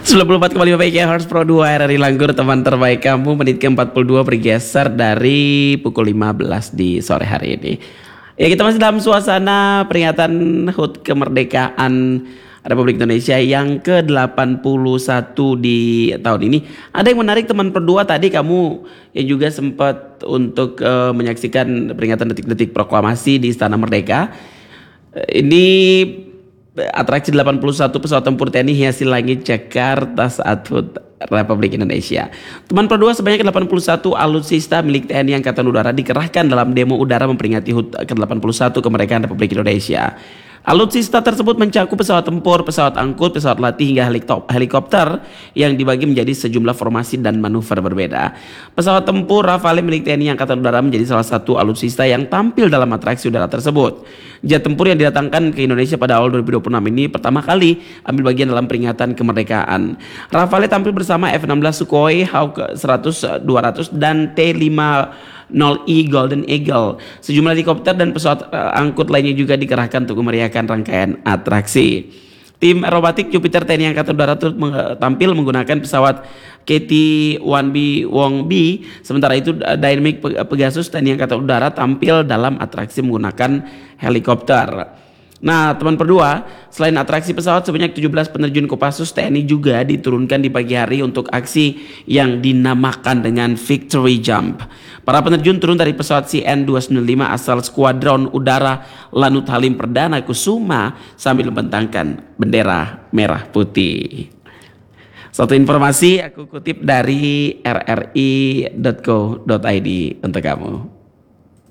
94,5 MHz Pro 2 RRI Langgur, teman terbaik kamu. Menit ke-42 bergeser dari pukul 15 di sore hari ini. Ya, kita masih dalam suasana peringatan HUT kemerdekaan Republik Indonesia yang ke-81 di tahun ini. Ada yang menarik teman berdua, tadi kamu yang juga sempat untuk menyaksikan peringatan detik-detik proklamasi di Istana Merdeka. Ini atraksi 81 pesawat tempur TNI hiasi langit Jakarta saat HUT Republik Indonesia. Teman berdua, sebanyak 81 alutsista milik TNI Angkatan Udara dikerahkan dalam demo udara memperingati HUT ke-81 kemerdekaan Republik Indonesia. Alutsista tersebut mencakup pesawat tempur, pesawat angkut, pesawat latih hingga helikopter yang dibagi menjadi sejumlah formasi dan manuver berbeda. Pesawat tempur Rafale milik TNI Angkatan Udara menjadi salah satu alutsista yang tampil dalam atraksi udara tersebut. Jet tempur yang didatangkan ke Indonesia pada awal 2026 ini pertama kali ambil bagian dalam peringatan kemerdekaan. Rafale tampil bersama F-16 Sukhoi, Hawk 100-200 dan T-50I Golden Eagle. Sejumlah helikopter dan pesawat angkut lainnya juga dikerahkan untuk memeriahkan rangkaian atraksi. Tim aerobatik Jupiter TNI Angkatan Udara tampil menggunakan pesawat KT-1B Wong B. Sementara itu Dynamic Pegasus TNI Angkatan Udara tampil dalam atraksi menggunakan helikopter. Nah, teman berdua, selain atraksi pesawat, sebanyak 17 penerjun Kopassus TNI juga diturunkan di pagi hari untuk aksi yang dinamakan dengan Victory Jump. Para penerjun turun dari pesawat CN-295 asal Skuadron Udara Lanut Halim Perdana Kusuma sambil membentangkan bendera merah putih. Satu informasi aku kutip dari rri.co.id untuk kamu.